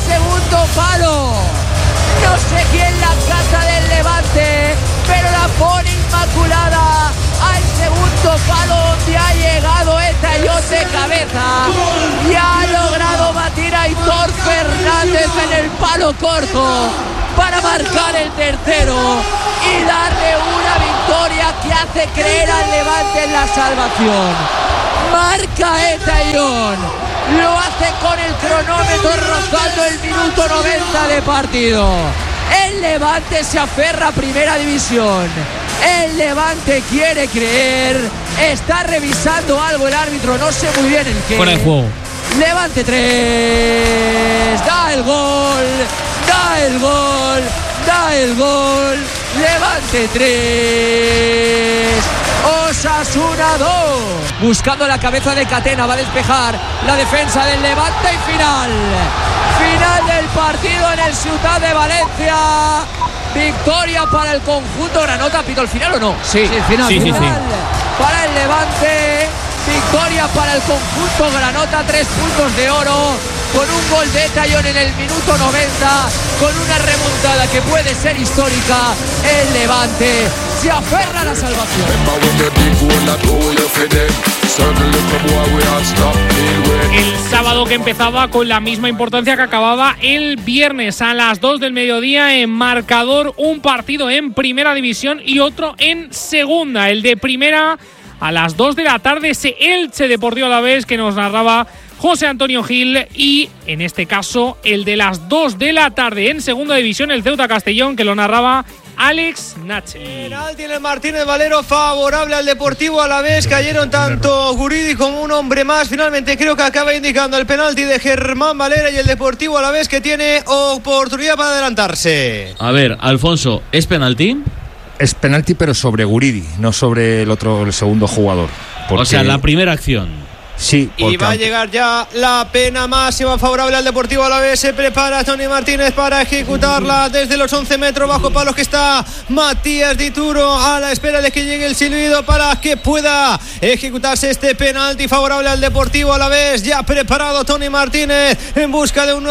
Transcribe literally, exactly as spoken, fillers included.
segundo palo. No sé quién la cata del Levante, pero la pone inmaculada al segundo palo, donde ha llegado Etayón de cabeza y ha logrado batir a Aitor Fernández en el palo corto para marcar el tercero y darle una victoria que hace creer al Levante en la salvación. Marca Etayón, lo hace con el cronómetro rozando el minuto noventa de partido. El Levante se aferra a primera división. El Levante quiere creer. Está revisando algo el árbitro, no sé muy bien el qué. Fuera de juego. Levante tres. Da el gol. Da el gol. Da el gol. Levante tres. Osasuna dos. Buscando la cabeza de Catena. Va a despejar la defensa del Levante y final. Final del partido en el Ciutat de Valencia. Victoria para el conjunto granota. ¿Pito el final o no? Sí, sí, final, sí, final sí, sí. Para el Levante. Victoria para el conjunto granota. Tres puntos de oro. Con un gol de Etayón en el minuto noventa. Con una remontada que puede ser histórica. El Levante se aferra a la salvación. El sábado, que empezaba con la misma importancia que acababa el viernes a las dos del mediodía en marcador, un partido en primera división y otro en segunda. El de primera a las dos de la tarde, ese Elche Deportivo Alavés que nos narraba José Antonio Gil, y en este caso el de las dos de la tarde en segunda división, el Ceuta Castellón, que lo narraba Alex Nache. Penalti en el Martínez Valero favorable al Deportivo Alavés. Cayeron tanto Guridi como un hombre más. Finalmente creo que acaba indicando el penalti de Germán Valera y el Deportivo Alavés, que tiene oportunidad para adelantarse. A ver, Alfonso, ¿es penalti? Es penalti, pero sobre Guridi, no sobre el otro, el segundo jugador. Porque... O sea, la primera acción. Sí, y va a llegar ya la pena máxima favorable al Deportivo Alavés. Se prepara Tony Martínez para ejecutarla desde los once metros bajo palos, que está Matías Dituro a la espera de que llegue el silbido para que pueda ejecutarse este penalti favorable al Deportivo Alavés. Ya preparado Tony Martínez en busca de un